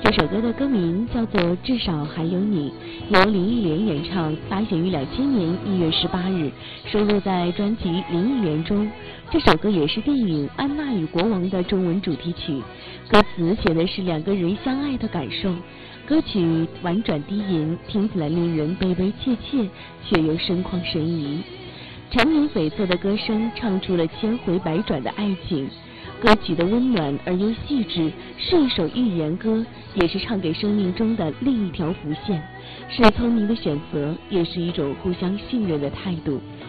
这首歌的歌名叫做《至少还有你》，由林忆莲演唱，发行于2000年1月18日，收录在专辑《林忆莲》中。这首歌也是电影《安娜与国王》的中文主题曲，歌词写的是两个人相爱的感受。歌曲婉转低吟，听起来令人悲悲切切，却又深旷神怡。缠绵悱恻的歌声唱出了千回百转的爱情。歌曲的温暖而又细致，是一首寓言歌，也是唱给生命中的另一条浮线，是聪明的选择，也是一种互相信任的态度。